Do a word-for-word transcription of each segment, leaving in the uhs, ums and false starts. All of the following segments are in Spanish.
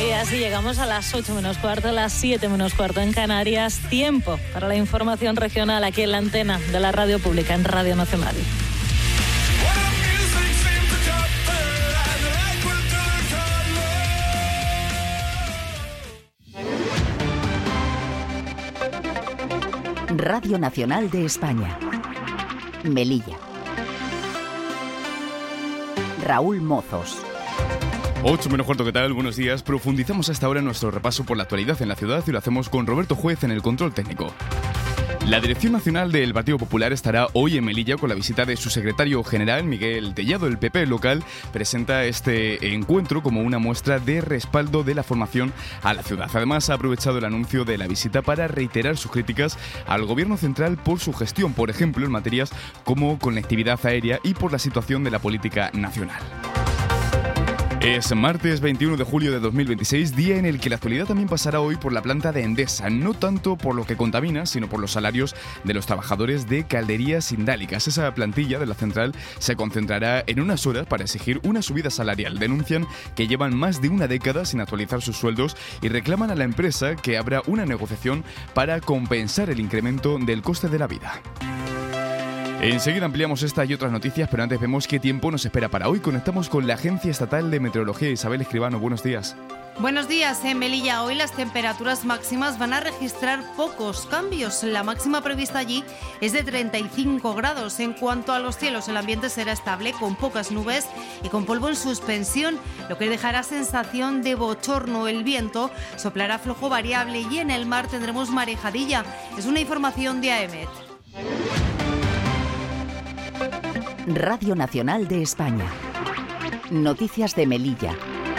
Y así llegamos a las ocho menos cuarto, a las siete menos cuarto en Canarias. Tiempo para la información regional aquí en la antena de la radio pública, en Radio Nacional. Radio Nacional de España. Melilla. Raúl Mozos. ocho menos cuarto, ¿qué tal? Buenos días. Profundizamos hasta ahora en nuestro repaso por la actualidad en la ciudad y lo hacemos con Roberto Juez en el control técnico. La Dirección Nacional del Partido Popular estará hoy en Melilla con la visita de su secretario general, Miguel Tellado. El P P local presenta este encuentro como una muestra de respaldo de la formación a la ciudad. Además, ha aprovechado el anuncio de la visita para reiterar sus críticas al Gobierno central por su gestión, por ejemplo, en materias como conectividad aérea y por la situación de la política nacional. Es martes veintiuno de julio de dos mil veintiséis, día en el que la actualidad también pasará hoy por la planta de Endesa, no tanto por lo que contamina, sino por los salarios de los trabajadores de Calderías Sindálicas. Esa plantilla de la central se concentrará en unas horas para exigir una subida salarial. Denuncian que llevan más de una década sin actualizar sus sueldos y reclaman a la empresa que abra una negociación para compensar el incremento del coste de la vida. Enseguida ampliamos esta y otras noticias, pero antes vemos qué tiempo nos espera para hoy. Conectamos con la Agencia Estatal de Meteorología. Isabel Escribano, buenos días. Buenos días. En Melilla hoy las temperaturas máximas van a registrar pocos cambios. La máxima prevista allí es de treinta y cinco grados. En cuanto a los cielos, el ambiente será estable, con pocas nubes y con polvo en suspensión, lo que dejará sensación de bochorno. El viento soplará flojo variable y en el mar tendremos marejadilla. Es una información de A E M E T. Radio Nacional de España. Noticias de Melilla.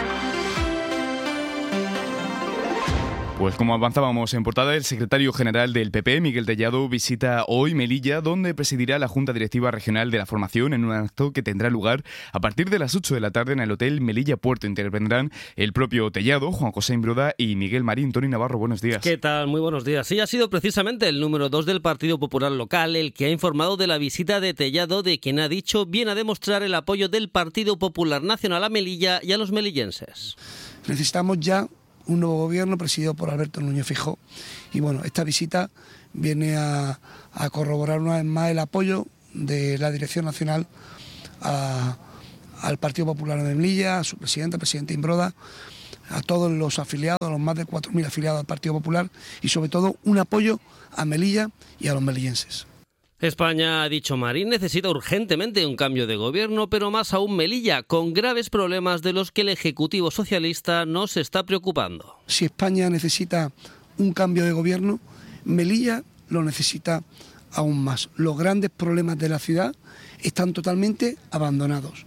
Pues como avanzábamos en portada, el secretario general del P P, Miguel Tellado, visita hoy Melilla, donde presidirá la Junta Directiva Regional de la Formación en un acto que tendrá lugar a partir de las ocho de la tarde en el Hotel Melilla Puerto. Intervendrán el propio Tellado, Juan José Imbroda y Miguel Marín. Toni Navarro, buenos días. ¿Qué tal? Muy buenos días. Sí, ha sido precisamente el número dos del Partido Popular local el que ha informado de la visita de Tellado, de quien ha dicho viene a demostrar el apoyo del Partido Popular Nacional a Melilla y a los melillenses. Necesitamos ya un nuevo gobierno presidido por Alberto Núñez Feijóo. Y bueno, esta visita viene a, a corroborar una vez más el apoyo de la Dirección Nacional a, al Partido Popular de Melilla, a su presidente, el presidente Imbroda, a todos los afiliados, a los más de cuatro mil afiliados al Partido Popular y sobre todo un apoyo a Melilla y a los melillenses. España, ha dicho Marín, necesita urgentemente un cambio de gobierno, pero más aún Melilla, con graves problemas de los que el Ejecutivo socialista no se está preocupando. Si España necesita un cambio de gobierno, Melilla lo necesita aún más. Los grandes problemas de la ciudad están totalmente abandonados.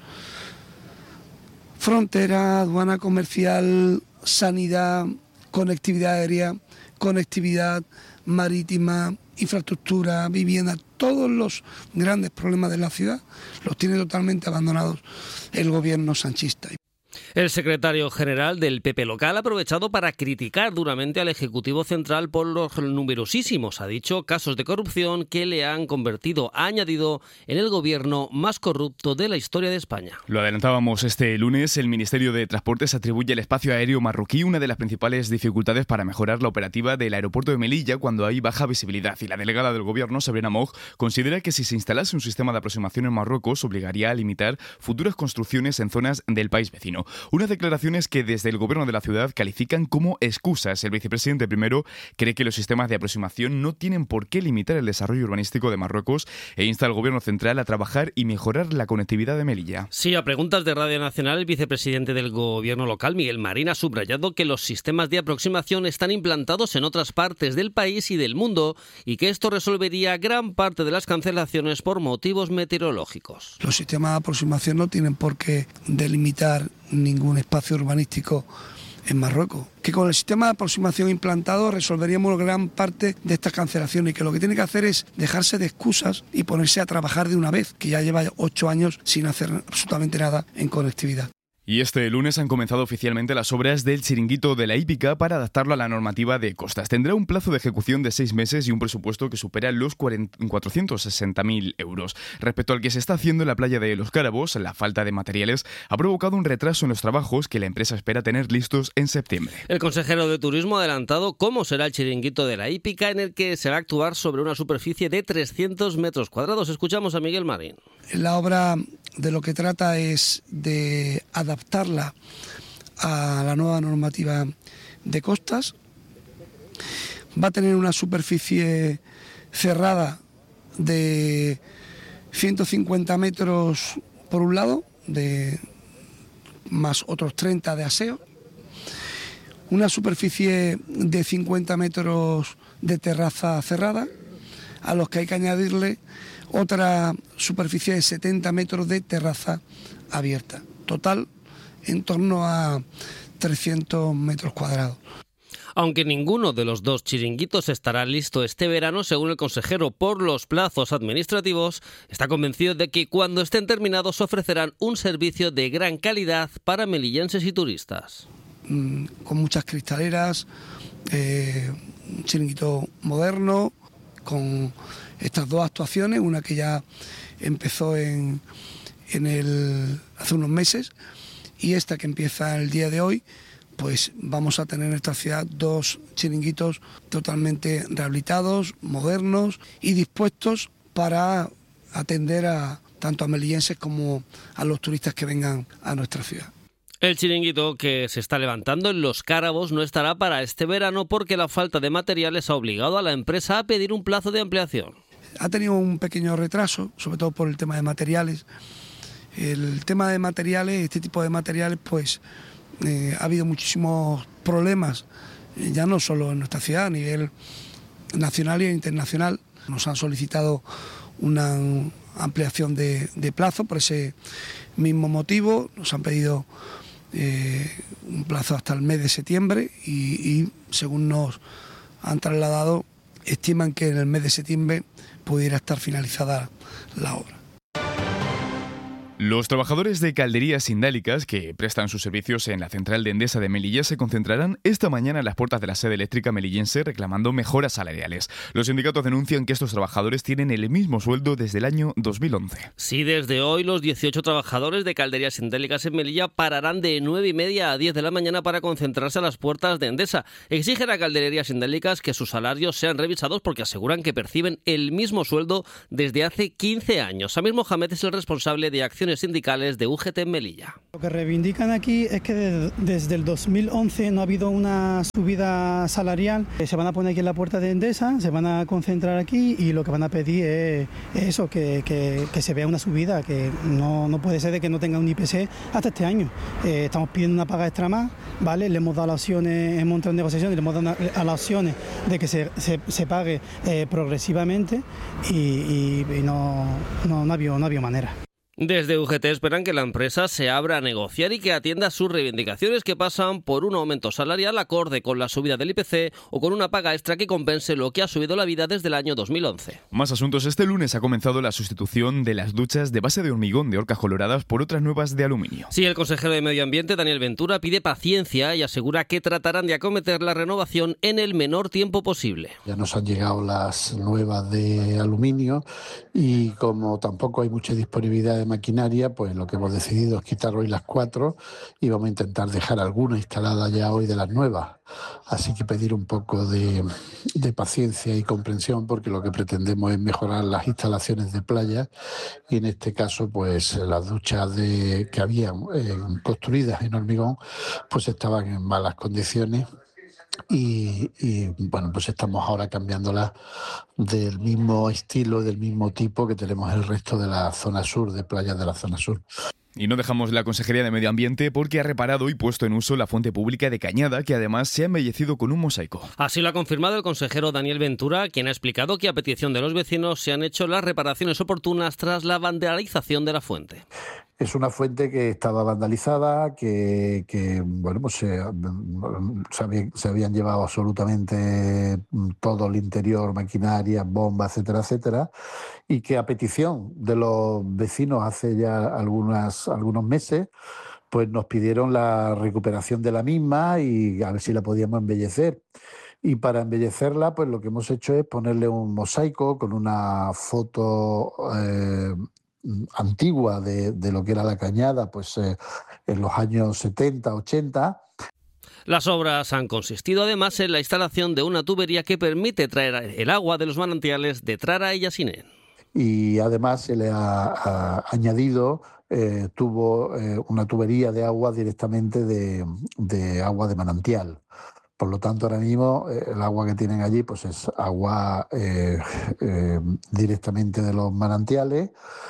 Frontera, aduana comercial, sanidad, conectividad aérea, conectividad marítima, infraestructura, vivienda, todos los grandes problemas de la ciudad los tiene totalmente abandonados el gobierno sanchista. El secretario general del P P local ha aprovechado para criticar duramente al Ejecutivo Central por los numerosísimos, ha dicho, casos de corrupción que le han convertido, ha añadido, en el gobierno más corrupto de la historia de España. Lo adelantábamos este lunes, el Ministerio de Transportes atribuye al espacio aéreo marroquí una de las principales dificultades para mejorar la operativa del aeropuerto de Melilla cuando hay baja visibilidad. Y la delegada del gobierno, Sabrina Moog, considera que si se instalase un sistema de aproximación en Marruecos obligaría a limitar futuras construcciones en zonas del país vecino. Unas declaraciones que desde el gobierno de la ciudad califican como excusas. El vicepresidente primero cree que los sistemas de aproximación no tienen por qué limitar el desarrollo urbanístico de Marruecos e insta al gobierno central a trabajar y mejorar la conectividad de Melilla. Sí, a preguntas de Radio Nacional, el vicepresidente del gobierno local, Miguel Marín, ha subrayado que los sistemas de aproximación están implantados en otras partes del país y del mundo y que esto resolvería gran parte de las cancelaciones por motivos meteorológicos. Los sistemas de aproximación no tienen por qué delimitar ningún espacio urbanístico en Marruecos. Que con el sistema de aproximación implantado resolveríamos gran parte de estas cancelaciones y que lo que tiene que hacer es dejarse de excusas y ponerse a trabajar de una vez, que ya lleva ocho años sin hacer absolutamente nada en conectividad. Y este lunes han comenzado oficialmente las obras del chiringuito de la hípica para adaptarlo a la normativa de costas. Tendrá un plazo de ejecución de seis meses y un presupuesto que supera los cuatrocientos sesenta mil euros. Respecto al que se está haciendo en la playa de Los Cárabos, la falta de materiales ha provocado un retraso en los trabajos que la empresa espera tener listos en septiembre. El consejero de Turismo ha adelantado cómo será el chiringuito de la hípica, en el que se va a actuar sobre una superficie de trescientos metros cuadrados. Escuchamos a Miguel Marín. La obra de lo que trata es de adaptarla a la nueva normativa de costas. Va a tener una superficie cerrada de ciento cincuenta metros por un lado, de más otros treinta de aseo. Una superficie de cincuenta metros de terraza cerrada, a los que hay que añadirle otra superficie de setenta metros de terraza abierta. Total, en torno a trescientos metros cuadrados. Aunque ninguno de los dos chiringuitos estará listo este verano, según el consejero, por los plazos administrativos, está convencido de que cuando estén terminados ofrecerán un servicio de gran calidad para melillenses y turistas. Mm, con muchas cristaleras, eh, un chiringuito moderno, con estas dos actuaciones, una que ya empezó en, en el, hace unos meses y esta que empieza el día de hoy, pues vamos a tener en esta ciudad dos chiringuitos totalmente rehabilitados, modernos y dispuestos para atender a tanto a melillenses como a los turistas que vengan a nuestra ciudad. El chiringuito que se está levantando en Los Cárabos no estará para este verano porque la falta de materiales ha obligado a la empresa a pedir un plazo de ampliación. Ha tenido un pequeño retraso, sobre todo por el tema de materiales. El tema de materiales, este tipo de materiales, pues eh, ha habido muchísimos problemas, eh, ya no solo en nuestra ciudad, a nivel nacional e internacional. Nos han solicitado una ampliación de, de plazo por ese mismo motivo. Nos han pedido eh, un plazo hasta el mes de septiembre y, y según nos han trasladado, estiman que en el mes de septiembre pudiera estar finalizada la obra. Los trabajadores de calderías sindálicas que prestan sus servicios en la central de Endesa de Melilla se concentrarán esta mañana en las puertas de la sede eléctrica melillense reclamando mejoras salariales. Los sindicatos denuncian que estos trabajadores tienen el mismo sueldo desde el año dos mil once. Sí, desde hoy los dieciocho trabajadores de calderías sindálicas en Melilla pararán de nueve y media a diez de la mañana para concentrarse a las puertas de Endesa. Exigen a calderías sindálicas que sus salarios sean revisados porque aseguran que perciben el mismo sueldo desde hace quince años. Samir Mohamed es el responsable de acciones sindicales de U G T en Melilla. Lo que reivindican aquí es que desde el dos mil once no ha habido una subida salarial. Se van a poner aquí en la puerta de Endesa, se van a concentrar aquí y lo que van a pedir es eso, que, que, que se vea una subida, que no, no puede ser de que no tenga un I P C hasta este año. Eh, estamos pidiendo una paga extra más, ¿vale? Le hemos dado las opciones, hemos entrado en negociaciones, le hemos dado a las opciones de que se, se, se pague eh, progresivamente y, y, y no, no, no, ha habido, no ha habido manera. Desde U G T esperan que la empresa se abra a negociar y que atienda sus reivindicaciones que pasan por un aumento salarial acorde con la subida del I P C o con una paga extra que compense lo que ha subido la vida desde el año dos mil once. Más asuntos. Este lunes ha comenzado la sustitución de las duchas de base de hormigón de Orcas Coloradas por otras nuevas de aluminio. Sí, el consejero de Medio Ambiente, Daniel Ventura, pide paciencia y asegura que tratarán de acometer la renovación en el menor tiempo posible. Ya nos han llegado las nuevas de aluminio y como tampoco hay mucha disponibilidad de maquinaria, pues lo que hemos decidido es quitar hoy las cuatro y vamos a intentar dejar alguna instalada ya hoy de las nuevas. Así que pedir un poco de, de paciencia y comprensión porque lo que pretendemos es mejorar las instalaciones de playa y en este caso pues las duchas de, que habían eh, construidas en hormigón pues estaban en malas condiciones. Y, y bueno, pues estamos ahora cambiándolas del mismo estilo, del mismo tipo que tenemos el resto de la zona sur, de playas de la zona sur. Y no dejamos la Consejería de Medio Ambiente porque ha reparado y puesto en uso la fuente pública de Cañada, que además se ha embellecido con un mosaico. Así lo ha confirmado el consejero Daniel Ventura, quien ha explicado que a petición de los vecinos se han hecho las reparaciones oportunas tras la vandalización de la fuente. Es una fuente que estaba vandalizada, que, que bueno, pues se, se, había, se habían llevado absolutamente todo el interior, maquinaria, bombas, etcétera, etcétera, y que a petición de los vecinos hace ya algunas, algunos meses, pues nos pidieron la recuperación de la misma y a ver si la podíamos embellecer. Y para embellecerla, pues lo que hemos hecho es ponerle un mosaico con una foto eh, antigua de, de lo que era la cañada, pues eh, en los años setenta, ochenta. Las obras han consistido además en la instalación de una tubería que permite traer el agua de los manantiales de Trara y Yassine. Y además se le ha, ha añadido eh, tuvo eh, una tubería de agua directamente de, de agua de manantial. Por lo tanto, ahora mismo eh, el agua que tienen allí pues es agua eh, eh, directamente de los manantiales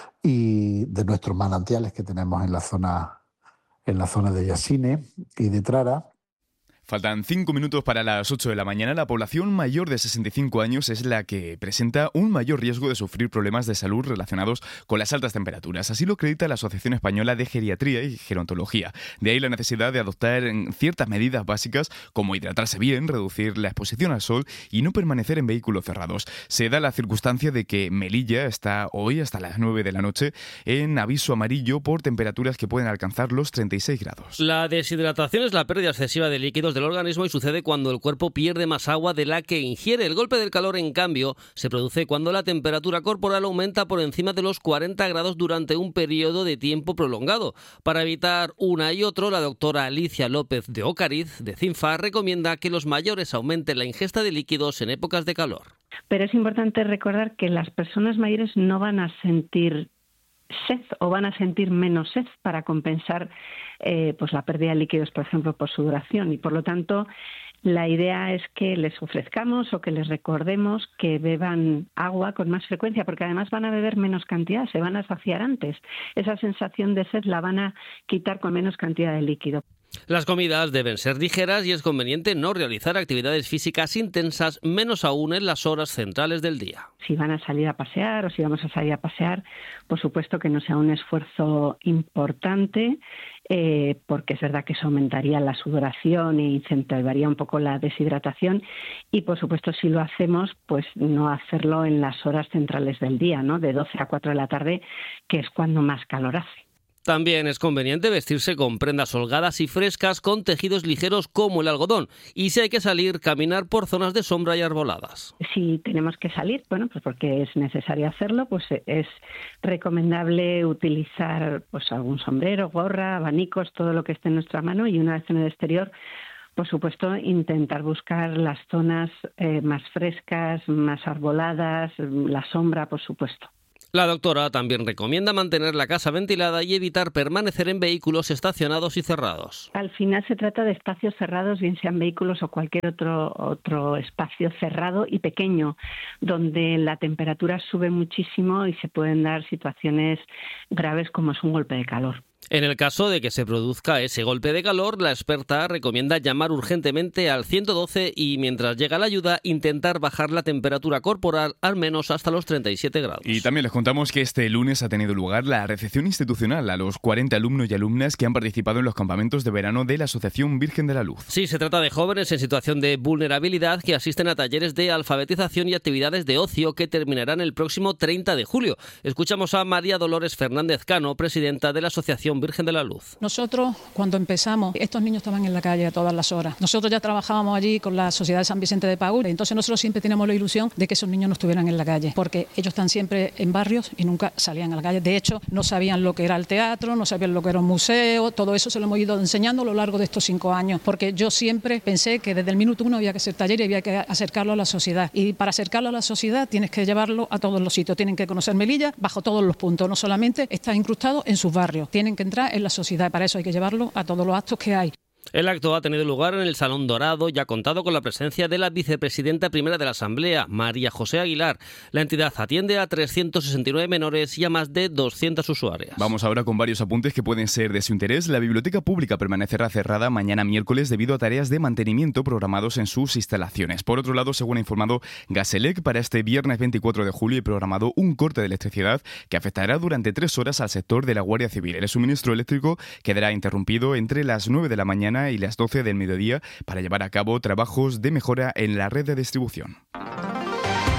y de nuestros manantiales que tenemos en la zona, en la zona de Yassine y de Trara. Faltan cinco minutos para las ocho de la mañana. La población mayor de sesenta y cinco años es la que presenta un mayor riesgo de sufrir problemas de salud relacionados con las altas temperaturas. Así lo acredita la Asociación Española de Geriatría y Gerontología. De ahí la necesidad de adoptar ciertas medidas básicas como hidratarse bien, reducir la exposición al sol y no permanecer en vehículos cerrados. Se da la circunstancia de que Melilla está hoy hasta las nueve de la noche en aviso amarillo por temperaturas que pueden alcanzar los treinta y seis grados. La deshidratación es la pérdida excesiva de líquidos del organismo y sucede cuando el cuerpo pierde más agua de la que ingiere. El golpe del calor, en cambio, se produce cuando la temperatura corporal aumenta por encima de los cuarenta grados durante un periodo de tiempo prolongado. Para evitar una y otro, la doctora Alicia López de Ocariz, de CINFA, recomienda que los mayores aumenten la ingesta de líquidos en épocas de calor. Pero es importante recordar que las personas mayores no van a sentir sed o van a sentir menos sed para compensar eh, pues la pérdida de líquidos, por ejemplo, por sudoración. Y por lo tanto, la idea es que les ofrezcamos o que les recordemos que beban agua con más frecuencia, porque además van a beber menos cantidad, se van a saciar antes. Esa sensación de sed la van a quitar con menos cantidad de líquido. Las comidas deben ser ligeras y es conveniente no realizar actividades físicas intensas, menos aún en las horas centrales del día. Si van a salir a pasear o si vamos a salir a pasear, por supuesto que no sea un esfuerzo importante, eh, porque es verdad que eso aumentaría la sudoración e incentivaría un poco la deshidratación. Y por supuesto, si lo hacemos, pues no hacerlo en las horas centrales del día, ¿no? De doce a cuatro de la tarde, que es cuando más calor hace. También es conveniente vestirse con prendas holgadas y frescas con tejidos ligeros como el algodón. Y si hay que salir, caminar por zonas de sombra y arboladas. Si tenemos que salir, bueno, pues porque es necesario hacerlo, pues es recomendable utilizar pues algún sombrero, gorra, abanicos, todo lo que esté en nuestra mano, y una vez en el exterior, por supuesto, intentar buscar las zonas eh, más frescas, más arboladas, la sombra, por supuesto. La doctora también recomienda mantener la casa ventilada y evitar permanecer en vehículos estacionados y cerrados. Al final se trata de espacios cerrados, bien sean vehículos o cualquier otro, otro espacio cerrado y pequeño, donde la temperatura sube muchísimo y se pueden dar situaciones graves como es un golpe de calor. En el caso de que se produzca ese golpe de calor, la experta recomienda llamar urgentemente al ciento doce y, mientras llega la ayuda, intentar bajar la temperatura corporal al menos hasta los treinta y siete grados. Y también les contamos que este lunes ha tenido lugar la recepción institucional a los cuarenta alumnos y alumnas que han participado en los campamentos de verano de la Asociación Virgen de la Luz. Sí, se trata de jóvenes en situación de vulnerabilidad que asisten a talleres de alfabetización y actividades de ocio que terminarán el próximo treinta de julio. Escuchamos a María Dolores Fernández Cano, presidenta de la Asociación Virgen de la Luz. Nosotros, cuando empezamos, estos niños estaban en la calle a todas las horas. Nosotros ya trabajábamos allí con la Sociedad de San Vicente de Paúl, entonces nosotros siempre teníamos la ilusión de que esos niños no estuvieran en la calle, porque ellos están siempre en barrios y nunca salían a la calle. De hecho, no sabían lo que era el teatro, no sabían lo que era un museo, todo eso se lo hemos ido enseñando a lo largo de estos cinco años, porque yo siempre pensé que desde el minuto uno había que hacer taller y había que acercarlo a la sociedad. Y para acercarlo a la sociedad tienes que llevarlo a todos los sitios, tienen que conocer Melilla bajo todos los puntos, no solamente está incrustado en sus barrios, tienen que entrar en la sociedad, para eso hay que llevarlo a todos los actos que hay. El acto ha tenido lugar en el Salón Dorado y ha contado con la presencia de la vicepresidenta primera de la Asamblea, María José Aguilar. La entidad atiende a trescientos sesenta y nueve menores y a más de doscientas usuarias. Vamos ahora con varios apuntes que pueden ser de su interés. La biblioteca pública permanecerá cerrada mañana miércoles debido a tareas de mantenimiento programados en sus instalaciones. Por otro lado, según ha informado Gaselec, para este viernes veinticuatro de julio he programado un corte de electricidad que afectará durante tres horas al sector de la Guardia Civil. El suministro eléctrico quedará interrumpido entre las nueve de la mañana y las doce del mediodía para llevar a cabo trabajos de mejora en la red de distribución.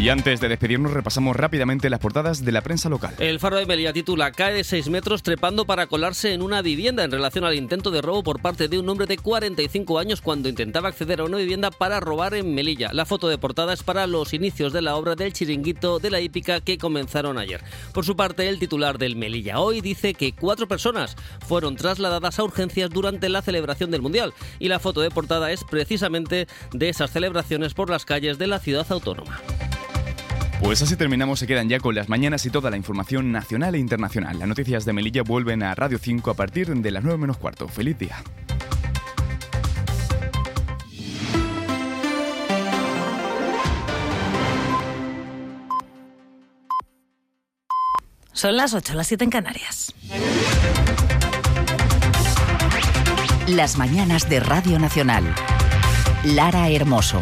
Y antes de despedirnos repasamos rápidamente las portadas de la prensa local. El Faro de Melilla titula: cae de seis metros trepando para colarse en una vivienda, en relación al intento de robo por parte de un hombre de cuarenta y cinco años cuando intentaba acceder a una vivienda para robar en Melilla. La foto de portada es para los inicios de la obra del chiringuito de la hípica que comenzaron ayer. Por su parte, el titular del Melilla Hoy dice que cuatro personas fueron trasladadas a urgencias durante la celebración del Mundial, y la foto de portada es precisamente de esas celebraciones por las calles de la ciudad autónoma. Pues así terminamos, se quedan ya con las mañanas y toda la información nacional e internacional. Las noticias de Melilla vuelven a Radio cinco a partir de las nueve menos cuarto. ¡Feliz día! Son las ocho, las siete en Canarias. Las mañanas de Radio Nacional. Lara Hermoso.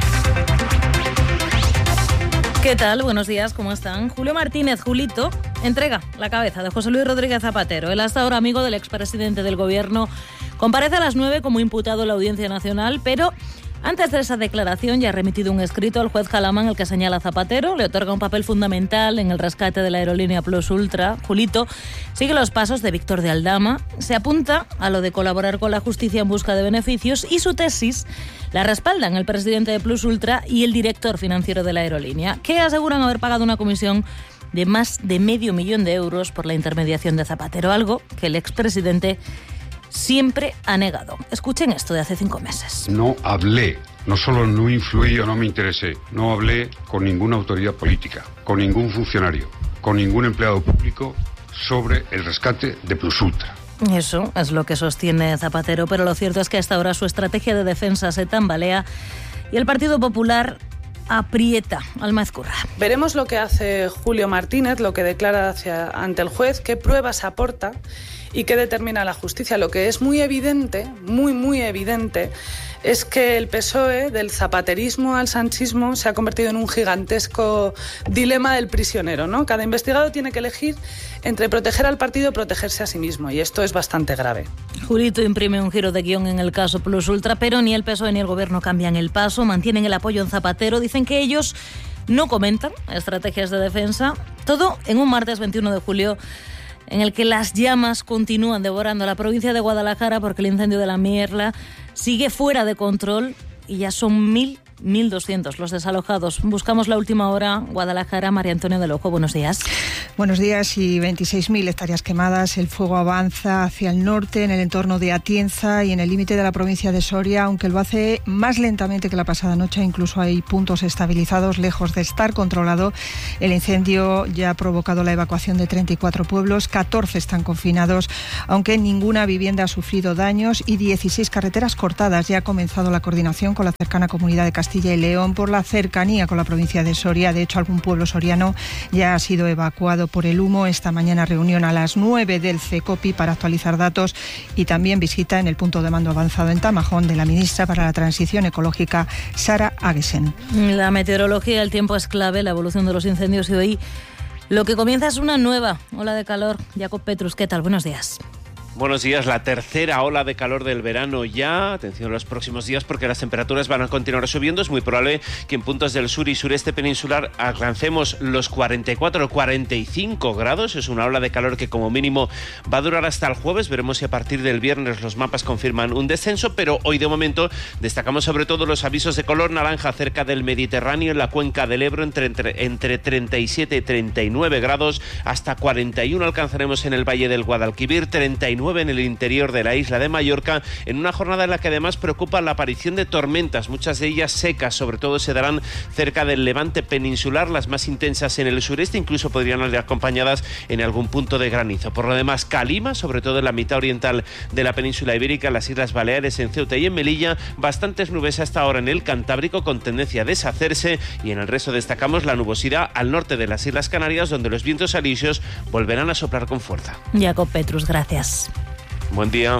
¿Qué tal? Buenos días, ¿cómo están? Julio Martínez, Julito, entrega la cabeza de José Luis Rodríguez Zapatero. El hasta ahora amigo del expresidente del Gobierno comparece a las nueve como imputado en la Audiencia Nacional, pero antes de esa declaración ya ha remitido un escrito al juez Calamán, el que señala a Zapatero, le otorga un papel fundamental en el rescate de la aerolínea Plus Ultra. Julito sigue los pasos de Víctor de Aldama, se apunta a lo de colaborar con la justicia en busca de beneficios y su tesis la respaldan el presidente de Plus Ultra y el director financiero de la aerolínea, que aseguran haber pagado una comisión de más de medio millón de euros por la intermediación de Zapatero, algo que el expresidente siempre ha negado. Escuchen esto de hace cinco meses. No hablé, no solo no influí o no me interesé, no hablé con ninguna autoridad política, con ningún funcionario, con ningún empleado público sobre el rescate de Plus Ultra. Eso es lo que sostiene Zapatero, pero lo cierto es que hasta ahora su estrategia de defensa se tambalea y el Partido Popular aprieta al Maezcurra. Veremos lo que hace Julio Martínez, lo que declara hacia, ante el juez, qué pruebas aporta y qué determina la justicia. Lo que es muy evidente, muy, muy evidente, es que el P S O E, del zapaterismo al sanchismo, se ha convertido en un gigantesco dilema del prisionero, ¿no? Cada investigado tiene que elegir entre proteger al partido y protegerse a sí mismo, y esto es bastante grave. Julito imprime un giro de guión en el caso Plus Ultra, pero ni el P S O E ni el Gobierno cambian el paso, mantienen el apoyo en Zapatero, dicen que ellos no comentan estrategias de defensa. Todo en un martes veintiuno de julio en el que las llamas continúan devorando la provincia de Guadalajara porque el incendio de la Mierla sigue fuera de control y ya son mil, mil doscientos los desalojados. Buscamos la última hora. Guadalajara, María Antonia del Ojo, buenos días. Buenos días. Y veintiséis mil hectáreas quemadas. El fuego avanza hacia el norte, en el entorno de Atienza y en el límite de la provincia de Soria, aunque lo hace más lentamente que la pasada noche. Incluso hay puntos estabilizados, lejos de estar controlado. El incendio ya ha provocado la evacuación de treinta y cuatro pueblos, catorce están confinados, aunque ninguna vivienda ha sufrido daños y dieciséis carreteras cortadas. Ya ha comenzado la coordinación con la cercana comunidad de Castilla y León por la cercanía con la provincia de Soria. De hecho, algún pueblo soriano ya ha sido evacuado por el humo. Esta mañana reunión a las nueve del CECOPI para actualizar datos y también visita en el punto de mando avanzado en Tamajón de la ministra para la Transición Ecológica, Sara Agesen. La meteorología, el tiempo es clave, la evolución de los incendios, y hoy lo que comienza es una nueva ola de calor. Jacob Petrus, ¿qué tal? Buenos días. Buenos días, la tercera ola de calor del verano ya. Atención a los próximos días porque las temperaturas van a continuar subiendo. Es muy probable que en puntos del sur y sureste peninsular alcancemos los cuarenta y cuatro o cuarenta y cinco grados. Es una ola de calor que como mínimo va a durar hasta el jueves. Veremos si a partir del viernes los mapas confirman un descenso, pero hoy de momento destacamos sobre todo los avisos de color naranja cerca del Mediterráneo, en la cuenca del Ebro, entre, entre, entre treinta y siete y treinta y nueve grados, hasta cuarenta y uno alcanzaremos en el Valle del Guadalquivir, treinta y nueve en el interior de la isla de Mallorca, en una jornada en la que además preocupa la aparición de tormentas, muchas de ellas secas, sobre todo se darán cerca del levante peninsular, las más intensas en el sureste, incluso podrían ir acompañadas en algún punto de granizo. Por lo demás, calima, sobre todo en la mitad oriental de la península ibérica, en las Islas Baleares, en Ceuta y en Melilla, bastantes nubes hasta ahora en el Cantábrico con tendencia a deshacerse, y en el resto destacamos la nubosidad al norte de las Islas Canarias, donde los vientos alisios volverán a soplar con fuerza. Jacob Petrus, gracias. Buen día.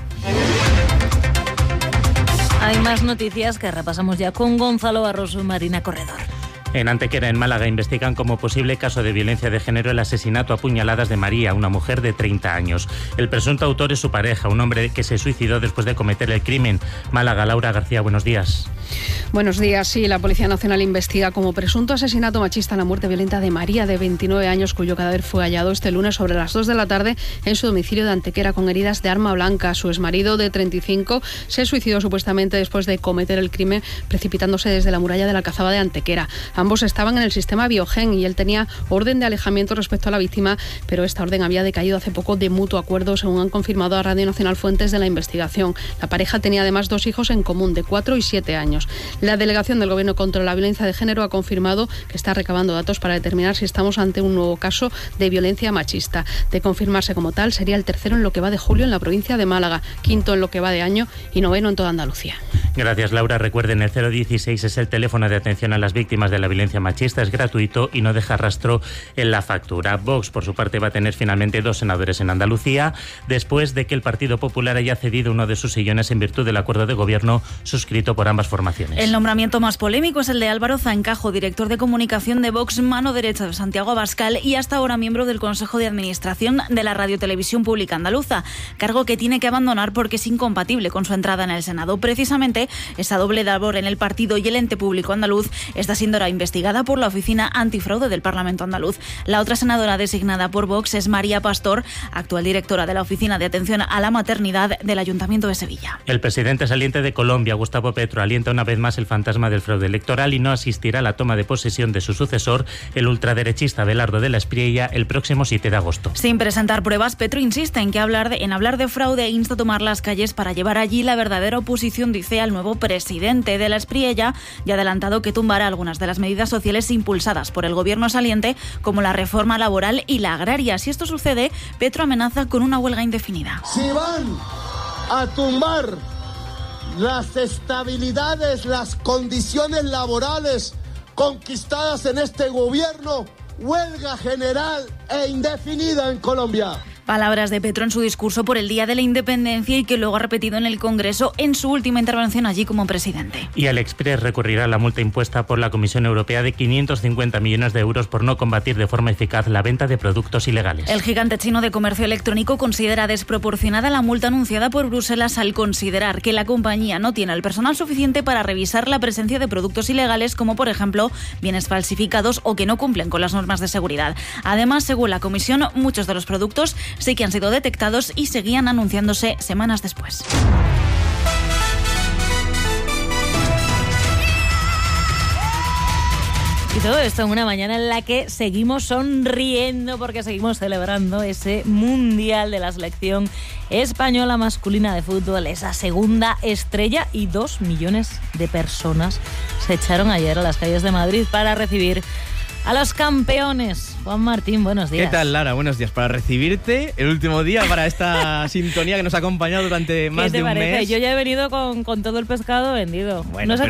Hay más noticias que repasamos ya con Gonzalo Barroso y Marina Corredor. En Antequera, en Málaga, investigan como posible caso de violencia de género el asesinato a puñaladas de María, una mujer de treinta años. El presunto autor es su pareja, un hombre que se suicidó después de cometer el crimen. Málaga, Laura García, buenos días. Buenos días. Sí, la Policía Nacional investiga como presunto asesinato machista la muerte violenta de María, de veintinueve años, cuyo cadáver fue hallado este lunes sobre las dos de la tarde en su domicilio de Antequera con heridas de arma blanca. Su exmarido, de treinta y cinco, se suicidó supuestamente después de cometer el crimen precipitándose desde la muralla de la Alcazaba de Antequera. Ambos estaban en el sistema Biogen y él tenía orden de alejamiento respecto a la víctima, pero esta orden había decaído hace poco de mutuo acuerdo, según han confirmado a Radio Nacional fuentes de la investigación. La pareja tenía además dos hijos en común, de cuatro y siete años. La delegación del Gobierno contra la Violencia de Género ha confirmado que está recabando datos para determinar si estamos ante un nuevo caso de violencia machista. De confirmarse como tal, sería el tercero en lo que va de julio en la provincia de Málaga, quinto en lo que va de año y noveno en toda Andalucía. Gracias, Laura. Recuerden, el cero dieciséis es el teléfono de atención a las víctimas de la violencia machista. Es gratuito y no deja rastro en la factura. Vox, por su parte, va a tener finalmente dos senadores en Andalucía, después de que el Partido Popular haya cedido uno de sus sillones en virtud del acuerdo de gobierno suscrito por ambas formaciones. El nombramiento más polémico es el de Álvaro Zaencajo, director de comunicación de Vox, mano derecha de Santiago Abascal y hasta ahora miembro del Consejo de Administración de la Radio-Televisión Pública Andaluza, cargo que tiene que abandonar porque es incompatible con su entrada en el Senado. Precisamente, esa doble labor en el partido y el ente público andaluz está siendo ahora investigada por la Oficina Antifraude del Parlamento andaluz. La otra senadora designada por Vox es María Pastor, actual directora de la Oficina de Atención a la Maternidad del Ayuntamiento de Sevilla. El presidente saliente de Colombia, Gustavo Petro, alienta una vez más el fantasma del fraude electoral y no asistirá a la toma de posesión de su sucesor, el ultraderechista Abelardo de la Espriella, el próximo siete de agosto. Sin presentar pruebas, Petro insiste en que hablar de, en hablar de fraude e insta a tomar las calles para llevar allí la verdadera oposición, dice, al nuevo presidente. De la Espriella ya ha adelantado que tumbará algunas de las medidas sociales impulsadas por el gobierno saliente, como la reforma laboral y la agraria. Si esto sucede, Petro amenaza con una huelga indefinida. Si van a tumbar las estabilidades, las condiciones laborales conquistadas en este gobierno, huelga general e indefinida en Colombia. Palabras de Petro en su discurso por el Día de la Independencia y que luego ha repetido en el Congreso en su última intervención allí como presidente. Y AliExpress recurrirá a la multa impuesta por la Comisión Europea de quinientos cincuenta millones de euros por no combatir de forma eficaz la venta de productos ilegales. El gigante chino de comercio electrónico considera desproporcionada la multa anunciada por Bruselas al considerar que la compañía no tiene el personal suficiente para revisar la presencia de productos ilegales, como por ejemplo bienes falsificados o que no cumplen con las normas de seguridad. Además, según la Comisión, muchos de los productos sí que han sido detectados y seguían anunciándose semanas después. Y todo esto en una mañana en la que seguimos sonriendo porque seguimos celebrando ese Mundial de la selección española masculina de fútbol, esa segunda estrella, y dos millones de personas se echaron ayer a las calles de Madrid para recibir a los campeones. Juan Martín, buenos días. ¿Qué tal, Lara? Buenos días. Para recibirte el último día para esta sintonía que nos ha acompañado durante más ¿Qué te de un parece? mes. Yo ya he venido con, con todo el pescado vendido. Bueno, no sé pero